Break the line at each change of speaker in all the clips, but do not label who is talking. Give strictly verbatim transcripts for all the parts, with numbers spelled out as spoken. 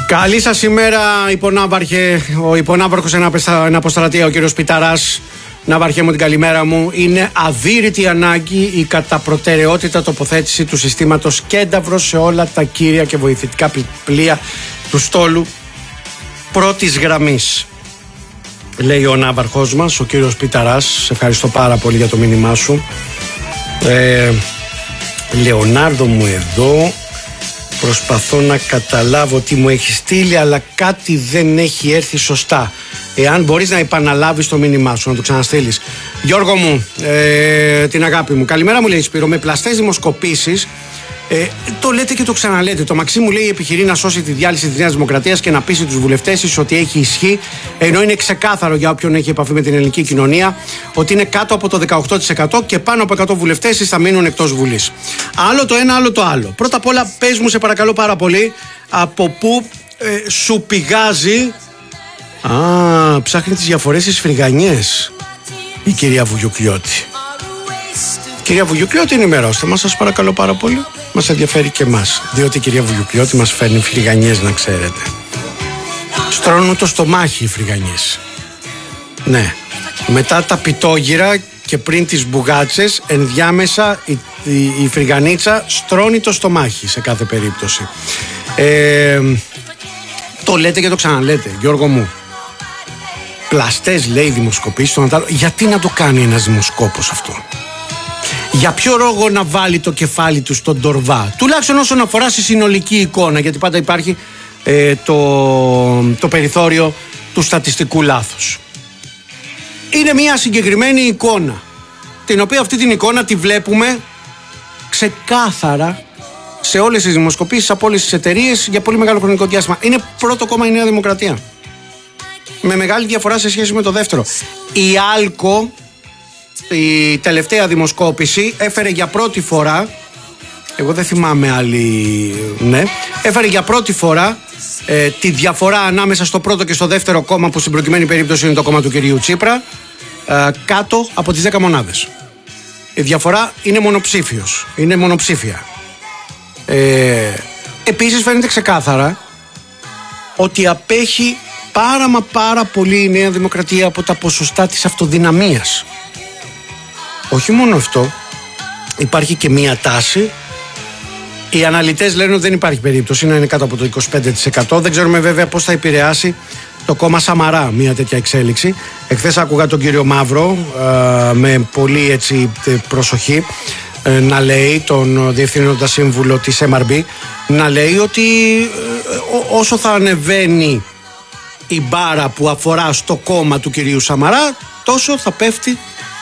Καλή σας ημέρα, υπονάβαρχε, ο υπονάβαρχος εν αποστρατεία, ο κύριος Πιταράς. Ναύαρχε μου, την καλημέρα μου. Είναι αδύρυτη ανάγκη η κατά προτεραιότητα τοποθέτηση του συστήματος Κένταυρος σε όλα τα κύρια και βοηθητικά πλοία του στόλου πρώτης γραμμής, λέει ο ναύαρχός μας, ο κύριος Πιταράς. Σε ευχαριστώ πάρα πολύ για το μήνυμά σου. ε, Λεωνάρδο μου εδώ. Προσπαθώ να καταλάβω τι μου έχει στείλει, αλλά κάτι δεν έχει έρθει σωστά. Εάν μπορείς να επαναλάβεις το μήνυμά σου, να το ξαναστείλεις. Γιώργο μου, ε, την αγάπη μου. Καλημέρα μου, λέει Σπύρο. Με πλαστές δημοσκοπήσεις, ε, το λέτε και το ξαναλέτε. Το Μαξίμου, λέει, επιχειρεί να σώσει τη διάλυση της Νέας Δημοκρατίας και να πείσει τους βουλευτές της ότι έχει ισχύ, ενώ είναι ξεκάθαρο για όποιον έχει επαφή με την ελληνική κοινωνία ότι είναι κάτω από το δεκαοκτώ τοις εκατό και πάνω από εκατό βουλευτές της θα μείνουν εκτός Βουλής. Άλλο το ένα, άλλο το άλλο. Πρώτα απ' όλα, πες μου, σε παρακαλώ πάρα πολύ, από πού ε, σου πηγάζει. Α, ψάχνει τις διαφορές στις φρυγανιές η κυρία Βουγιουκλιώτη. Κυρία Βουγιουκλιώτη, ενημερώστε μας, σας παρακαλώ πάρα πολύ. Μας ενδιαφέρει και εμάς, διότι η κυρία Βουγιουκλιώτη μας φέρνει φρυγανιές, να ξέρετε. Στρώνουν το στομάχι οι φρυγανιές. Ναι, μετά τα πιτόγυρα και πριν τις μπουγάτσες, ενδιάμεσα η, η, η φρυγανίτσα στρώνει το στομάχι σε κάθε περίπτωση. ε, Το λέτε και το ξαναλέτε, Γιώργο μου. Πλαστές, λέει, δημοσκοπήσεις στον Αντάλλο. Γιατί να το κάνει ένας δημοσκόπος αυτό? Για ποιο λόγο να βάλει το κεφάλι του στον τορβά? Τουλάχιστον όσον αφορά στη συνολική εικόνα, γιατί πάντα υπάρχει ε, το, το περιθώριο του στατιστικού λάθους. Είναι μια συγκεκριμένη εικόνα, την οποία αυτή την εικόνα τη βλέπουμε ξεκάθαρα σε όλες τις δημοσκοπήσεις, από όλες τις εταιρείες για πολύ μεγάλο χρονικό διάστημα. Είναι πρώτο κόμμα η Νέα Δημοκρατία, με μεγάλη διαφορά σε σχέση με το δεύτερο. Η Άλκο, η τελευταία δημοσκόπηση, έφερε για πρώτη φορά, εγώ δεν θυμάμαι άλλη, ναι, έφερε για πρώτη φορά ε, τη διαφορά ανάμεσα στο πρώτο και στο δεύτερο κόμμα, που στην προκειμένη περίπτωση είναι το κόμμα του κυρίου Τσίπρα, ε, κάτω από τις δέκα μονάδες. Η διαφορά είναι μονοψήφιος, είναι μονοψήφια. Ε, επίσης φαίνεται ξεκάθαρα ότι απέχει πάρα μα πάρα πολύ η Νέα Δημοκρατία από τα ποσοστά της αυτοδυναμίας. Όχι μόνο αυτό, υπάρχει και μία τάση. Οι αναλυτές λένε ότι δεν υπάρχει περίπτωση να είναι κάτω από το είκοσι πέντε τοις εκατό. Δεν ξέρουμε βέβαια πώς θα επηρεάσει το κόμμα Σαμαρά μια τέτοια εξέλιξη. Εχθές άκουγα τον κύριο Μαύρο ε, με πολύ έτσι προσοχή ε, να λέει, τον διευθύνοντα σύμβουλο της εμ αρ μπι, να λέει ότι ε, όσο θα ανεβαίνει η μπάρα που αφορά στο κόμμα του κυρίου Σαμαρά, τόσο θα πέφτει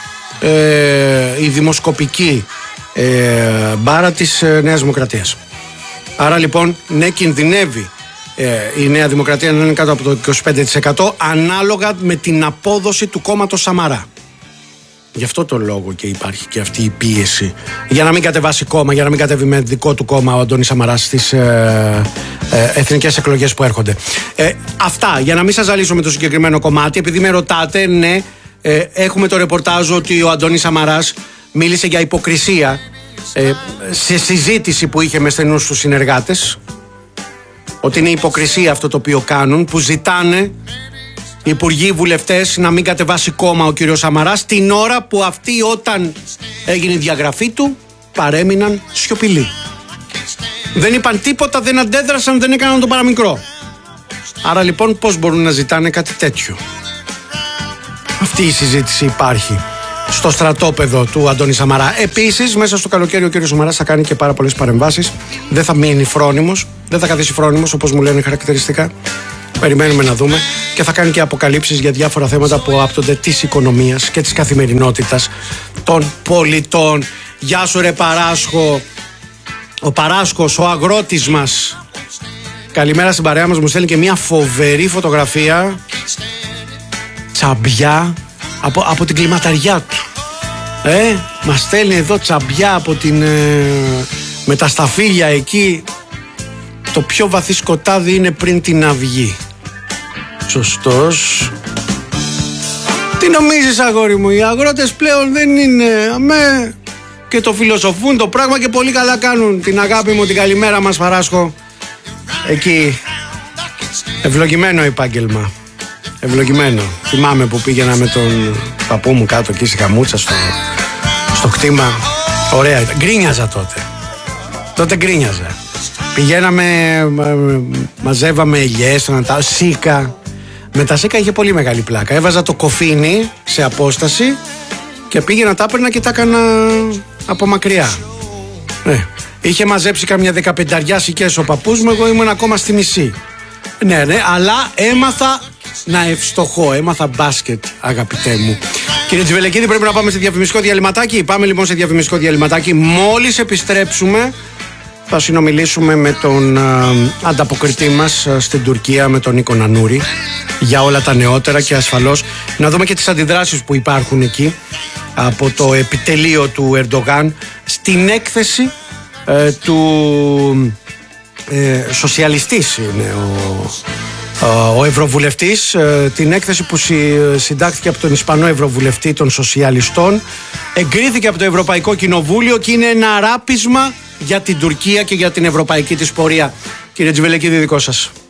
ε, η δημοσκοπική ε, μπάρα της ε, Νέας Δημοκρατίας. Άρα λοιπόν, ναι, κινδυνεύει ε, η Νέα Δημοκρατία να είναι κάτω από το είκοσι πέντε τοις εκατό ανάλογα με την απόδοση του κόμματος Σαμαρά. Γι' αυτό το λόγο και υπάρχει και αυτή η πίεση για να μην κατεβάσει κόμμα, για να μην κατέβει με δικό του κόμμα ο Αντώνης Σαμαράς στις ε, ε, εθνικές εκλογές που έρχονται. Ε, αυτά, για να μην σας ζαλίσω με το συγκεκριμένο κομμάτι, επειδή με ρωτάτε, ναι, ε, έχουμε το ρεπορτάζ ότι ο Αντώνης Σαμαράς μίλησε για υποκρισία ε, σε συζήτηση που είχε με στενούς τους συνεργάτες, ότι είναι υποκρισία αυτό το οποίο κάνουν, που ζητάνε οι υπουργοί, οι βουλευτές να μην κατεβάσει κόμμα ο κύριος Σαμαράς, την ώρα που αυτοί, όταν έγινε η διαγραφή του, παρέμειναν σιωπηλοί. Δεν είπαν τίποτα, δεν αντέδρασαν, δεν έκαναν το παραμικρό. Άρα λοιπόν πώς μπορούν να ζητάνε κάτι τέτοιο? Αυτή η συζήτηση υπάρχει στο στρατόπεδο του Αντώνη Σαμαρά. Επίσης, μέσα στο καλοκαίρι ο κύριος Σαμαράς θα κάνει και πάρα πολλές παρεμβάσεις. Δεν θα μείνει φρόνιμος, δεν θα καθίσει φρόνιμος όπως μου λένε χαρακτηριστικά. Περιμένουμε να δούμε, και θα κάνει και αποκαλύψεις για διάφορα θέματα που άπτονται της οικονομίας και της καθημερινότητας των πολιτών. Γεια σου ρε Παράσχο, ο Παράσχος, ο αγρότης μας. Καλημέρα στην παρέα μας, μου στέλνει και μια φοβερή φωτογραφία τσαμπιά από, από την κλιματαριά του. Ε, μας στέλνει εδώ τσαμπιά από την, ε, με τα σταφύλια εκεί. Το πιο βαθύ σκοτάδι είναι πριν την αυγή. Σωστός. Τι νομίζεις, αγόρι μου? Οι αγρότες πλέον δεν είναι αμέ, και το φιλοσοφούν το πράγμα και πολύ καλά κάνουν. Την αγάπη μου, την καλημέρα μας, Παράσχο. Εκεί Ευλογημένο επάγγελμα. Ευλογημένο. Θυμάμαι που πήγαινα με τον παππού μου κάτω εκεί στη Χαμούτσα στο, στο κτήμα. Ωραία ήταν. Γκρίνιαζα τότε. Τότε γκρίνιαζα. Πηγαίναμε, μαζεύαμε ελιές, τα σίκα. Με τα σίκα είχε πολύ μεγάλη πλάκα. Έβαζα το κοφίνι σε απόσταση και πήγαινα, τα έπαιρνα και τα έκανα από μακριά. Ναι. Είχε μαζέψει καμιά δεκαπενταριά σικές ο παππούς μου, εγώ ήμουν ακόμα στη μισή. Ναι, ναι, αλλά έμαθα να ευστοχώ, έμαθα μπάσκετ, αγαπητέ μου. Κύριε Τζιβελεκίδη, πρέπει να πάμε σε διαφημιστικό διαλυματάκι. Πάμε λοιπόν σε διαφημιστικό διαλυματάκι. Μόλις επιστρέψουμε, θα συνομιλήσουμε με τον α, ανταποκριτή μας α, στην Τουρκία, με τον Νίκο Νανούρη, για όλα τα νεότερα και ασφαλώς να δούμε και τις αντιδράσεις που υπάρχουν εκεί από το επιτελείο του Ερντογάν στην έκθεση ε, του ε, σοσιαλιστής είναι ο, ο, ο Ευρωβουλευτής, ε, την έκθεση που συ, συντάχθηκε από τον Ισπανό Ευρωβουλευτή των Σοσιαλιστών, εγκρίθηκε από το Ευρωπαϊκό Κοινοβούλιο και είναι ένα ράπισμα για την Τουρκία και για την ευρωπαϊκή της πορεία. Κύριε Τζιβελεκίδη, δικό σας.